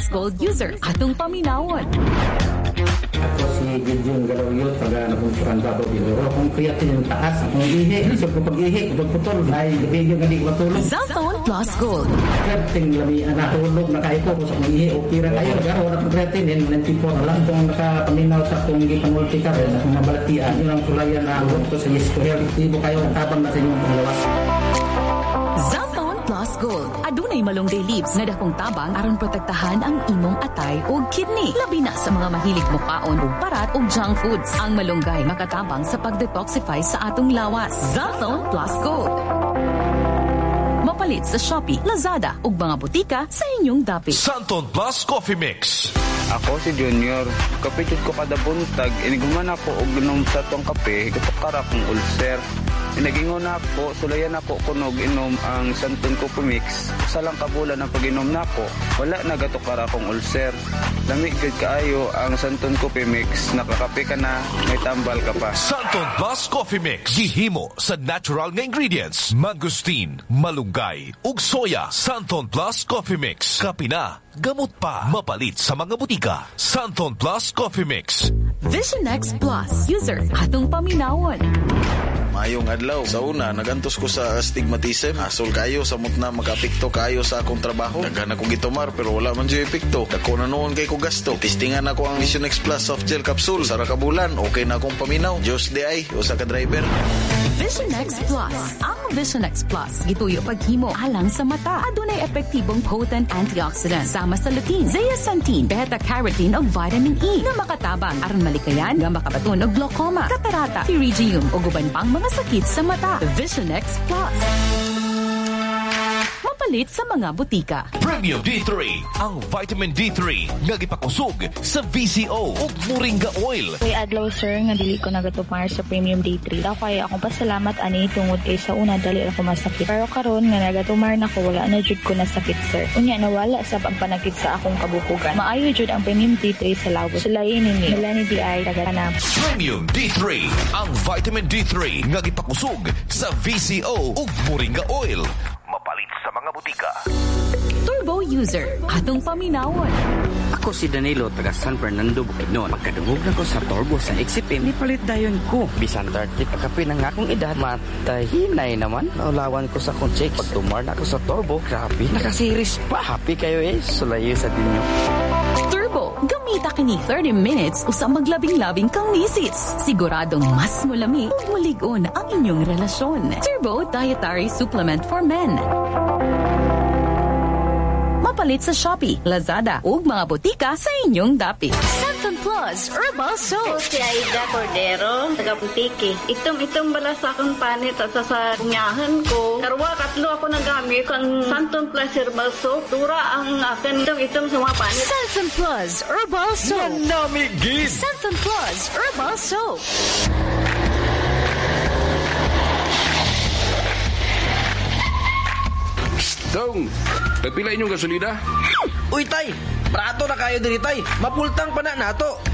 Plus Gold user atong paminawon. Ako si Gideon Galawyot, taga Nabunsukan Davao del Oro. Kung creatine yung taas, kung ihi, isip ko pag-ihi, putol, ay video nga di ko matulog. Zaltone Plus Gold. Creatine, labi, natulog na kayo ko, kung sa kung ihi, okay ra kayo. Garo, na kung creatine, 94 na lang. Kung nakapaminaw sa kung gipanulti ka, sa kung nabalatian, yun ang tulayan na ang to sa yes ko. Hindi mo kayo tabang na sa inyong panglawas. Zaltone Plus Gold. Adunay malunggay leaves nga dakong tabang aron protektahan ang imong atay o kidney. Labi na sa mga mahilig mukaon og parat o junk foods. Ang malunggay makatabang sa pag-detoxify sa atong lawas. Zaltone Plus Gold. Mapalit sa Shopee, Lazada ug mga butika sa inyong dapit. Zaltone Plus Coffee Mix. Ako si Junior. Kapitid ko kada buntag. Iniguman ako og inom sa tong kape. Katukara kong ulcer. Inagingon ako, sulayan ako kunog inom ang Santon Coffee Mix. Sa lang kabulan ang pag-inom nako, wala nagatukara akong ulcer. Lamig gud kaayo ang Santon Coffee Mix. Nakakape ka na, may tambal ka pa. Zaltone Plus Coffee Mix. Gihimo sa natural nga ingredients. Mangosteen, malunggay, ug soya. Zaltone Plus Coffee Mix. Kape na, gamot pa. Mapalit sa mga butika. Zaltone Plus Coffee Mix. Vision X Plus user atong paminawon. Mayong adlaw. Sa una, nagantos ko sa astigmatism. Asol kayo, samot na magapikto kayo sa akong trabaho. Daghan akong gitumar pero wala man dyan epekto. Dako na noon kay ko gasto. Testingan ako ang Vision X Plus soft gel capsule. Sara kabulan, okay na akong paminaw. Diyos di ay, o sa ka-driver. Vision X Plus. Ang Vision X Plus gituyo paghimo alang sa mata. Adunay epektibong potent antioxidant sama sa lutein, zeaxanthin, beta-carotene ug vitamin E na makatabang aron malikayan nga makabaton og glaucoma, katarata, pterygium ug uban pang mga sakit sa mata. Vision X Plus. Mapalit sa mga butika. Premium D3, ang vitamin D3 nga gipakusog sa VCO ug moringa oil. Kay adlaw sir nga dili ko nagatupar sa Premium D3. Daw kay akong pasalamat ani tungod kay sa una dali ako masakit. Pero karon nga nagatumar na ko wala na jud ko nasakit sir. Unya nawala sa pagpanakit sa akong kabukugan. Maayo jud ang Premium D3 sa lawos. Sulayin ni Melanie DI taga-Tanap. Premium D3, ang vitamin D3 nga gipakusog sa VCO ug moringa oil. Mapalit sa mga butika. Turbo user atong paminawon. Ako si Danilo, taga San Fernando, Bukidnon. Pagkadungog na ko sa turbo sa XCPM, nipalit dayon ko. Bisan 30 pagkapi ng akong edad, matahinay naman. Naulawan ko sa akong check. Pagtumar na ako sa turbo, grabe, nakasiris pa. Happy kayo sulayo sa dinyo. Turbo, gamita kini 30 minutes usa maglabing-labing kang misis. Siguradong mas mulami ug mulig-on ang inyong relasyon. Turbo Dietary Supplement for Men. Mapalit sa Shopee, Lazada ug mga butika sa inyong dapit. Santon Plus Herbal Soap. Si Aida Cordero, taga Putiki. Itom bala sa akong panit at sa kunyahan ko. Karwa, 3 ako nagamit ang Santon Plus Herbal Soap. Dura ang akin itom sa mga panit. Santon Plus Herbal Soap. Nanamigid! Santon Plus Herbal Soap. Dong, nagpila inyong gasolina? Uy, tay! Prato na kayo diri, tay! Mapultang pa na nato!